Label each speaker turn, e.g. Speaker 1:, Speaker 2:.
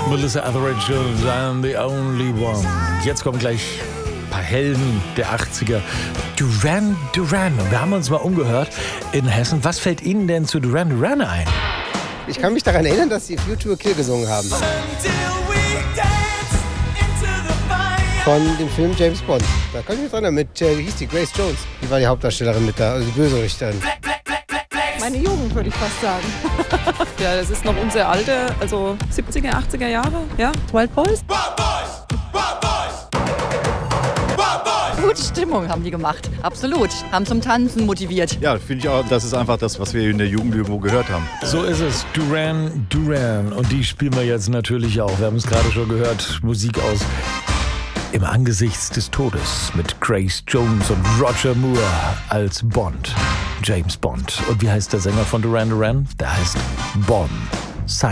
Speaker 1: Melissa Etheridge und I'm the only one. Jetzt kommen gleich ein paar Helden der 80er. Duran Duran. Und wir haben uns mal umgehört in Hessen. Was fällt Ihnen denn zu Duran Duran ein?
Speaker 2: Ich kann mich daran erinnern, dass sie Future Kill gesungen haben. Von dem Film James Bond. Da kann ich mich dran erinnern, wie hieß die? Grace Jones. Die war die Hauptdarstellerin mit da, also die Böserichterin.
Speaker 3: Meine Jugend, würde ich fast sagen. Ja, das ist noch unsere alte, also 70er, 80er Jahre, ja. Wild Boys.
Speaker 4: Gute Stimmung haben die gemacht, absolut. Haben zum Tanzen motiviert.
Speaker 5: Ja, finde ich auch, das ist einfach das, was wir in der Jugend irgendwo gehört haben.
Speaker 1: So ist es, Duran Duran. Und die spielen wir jetzt natürlich auch. Wir haben es gerade schon gehört, Musik aus Im Angesicht des Todes mit Grace Jones und Roger Moore als Bond, James Bond. Und wie heißt der Sänger von Duran Duran? Der heißt Bon.